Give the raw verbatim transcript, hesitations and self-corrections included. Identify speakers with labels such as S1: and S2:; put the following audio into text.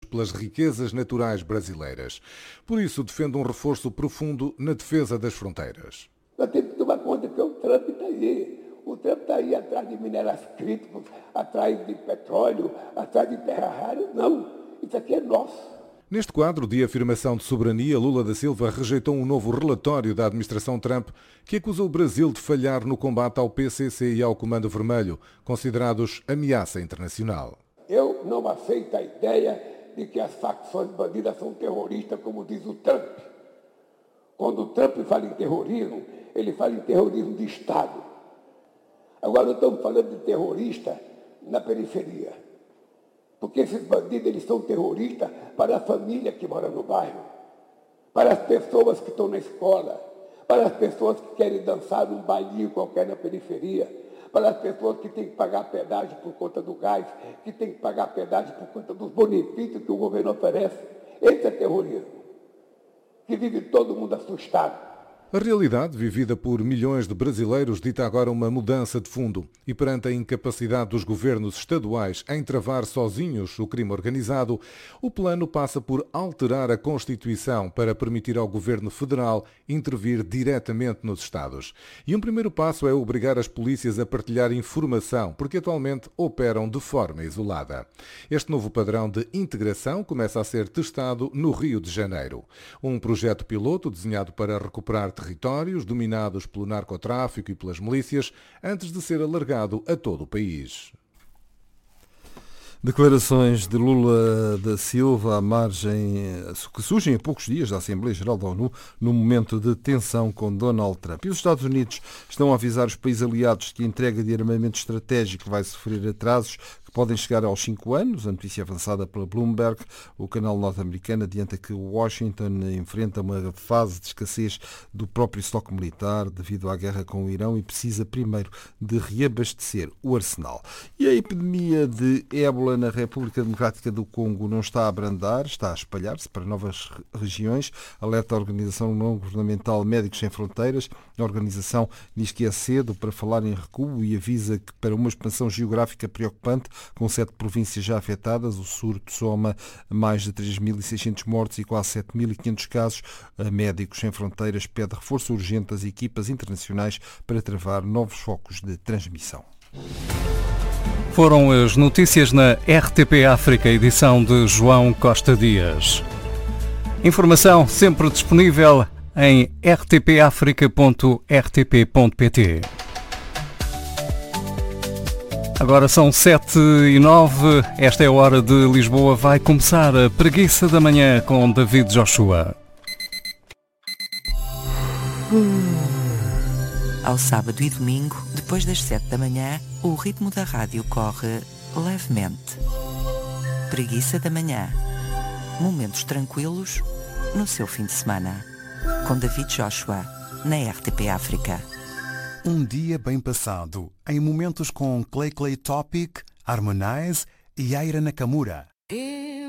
S1: pelas riquezas naturais brasileiras. Por isso, defende um reforço profundo na defesa das fronteiras.
S2: Nós temos que tomar conta que o Trump está aí. O Trump está aí atrás de minerais críticos, atrás de petróleo, atrás de terra rara. Não, isso aqui é nosso.
S1: Neste quadro de afirmação de soberania, Lula da Silva rejeitou um novo relatório da administração Trump que acusou o Brasil de falhar no combate ao P C C e ao Comando Vermelho, considerados ameaça internacional.
S2: Eu não aceito a ideia de que as facções bandidas são terroristas, como diz o Trump. Quando o Trump fala em terrorismo, ele fala em terrorismo de Estado. Agora nós estamos falando de terrorista na periferia. Porque esses bandidos, eles são terroristas para a família que mora no bairro, para as pessoas que estão na escola, para as pessoas que querem dançar num bailinho qualquer na periferia, para as pessoas que têm que pagar pedágio por conta do gás, que têm que pagar pedágio por conta dos benefícios que o governo oferece. Esse é terrorismo, que vive todo mundo assustado.
S1: A realidade vivida por milhões de brasileiros dita agora uma mudança de fundo e perante a incapacidade dos governos estaduais em travar sozinhos o crime organizado, o plano passa por alterar a Constituição para permitir ao governo federal intervir diretamente nos estados. E um primeiro passo é obrigar as polícias a partilhar informação, porque atualmente operam de forma isolada. Este novo padrão de integração começa a ser testado no Rio de Janeiro. Um projeto piloto desenhado para recuperar territórios dominados pelo narcotráfico e pelas milícias, antes de ser alargado a todo o país.
S3: Declarações de Lula da Silva à margem que surgem a poucos dias da Assembleia Geral da ONU no momento de tensão com Donald Trump. E os Estados Unidos estão a avisar os países aliados que a entrega de armamento estratégico vai sofrer atrasos que podem chegar aos cinco anos. A notícia avançada pela Bloomberg, o canal norte-americano, adianta que Washington enfrenta uma fase de escassez do próprio estoque militar devido à guerra com o Irão e precisa primeiro de reabastecer o arsenal. E a epidemia de ébola na República Democrática do Congo não está a abrandar, está a espalhar-se para novas regiões, alerta a Organização Não-Governamental Médicos Sem Fronteiras. A organização diz que é cedo para falar em recuo e avisa que para uma expansão geográfica preocupante, com sete províncias já afetadas, o surto soma mais de três mil e seiscentos mortos e quase sete mil e quinhentos casos. A Médicos Sem Fronteiras pede reforço urgente das equipas internacionais para travar novos focos de transmissão.
S4: Foram as notícias na R T P África, edição de João Costa Dias. Informação sempre disponível em r t p africa ponto r t p ponto p t. Agora são sete e nove, esta é a hora de Lisboa. Vai começar a Preguiça da Manhã com David Joshua.
S5: Ao sábado e domingo, depois das sete da manhã, o ritmo da rádio corre levemente. Preguiça da Manhã. Momentos tranquilos no seu fim de semana. Com David Joshua, na R T P África.
S6: Um dia bem passado, em momentos com Clay Clay Topic, Harmonize e Aira Nakamura.